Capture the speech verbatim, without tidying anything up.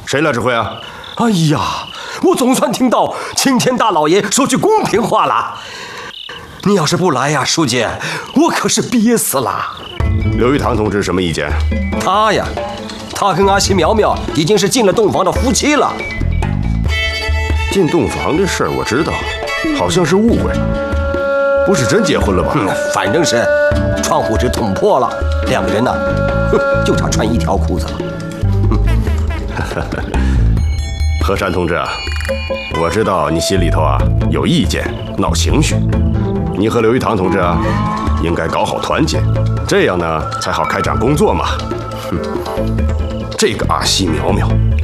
谁来指挥啊？ 哎呀，我总算听到青天大老爷说句公平话了。你要是不来呀，书记，我可是憋死了。 刘玉堂同志什么意见？ 他呀，他跟阿西苗苗已经是进了洞房的夫妻了。 进洞房的事儿我知道，好像是误会，不是真结婚了吧？ 嗯，反正是窗户纸捅破了，两个人呢，就差穿一条裤子了。 何山同志啊，我知道你心里头啊有意见，闹情绪。你和刘玉堂同志啊，应该搞好团结，这样呢才好开展工作嘛。哼，这个阿西苗苗